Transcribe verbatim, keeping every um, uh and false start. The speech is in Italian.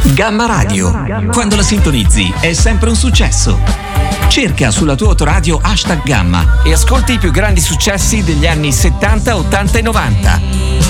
Gamma Radio. Quando la sintonizzi è sempre un successo. Cerca sulla tua autoradio hashtag Gamma e ascolti i più grandi successi degli anni settanta, ottanta e novanta.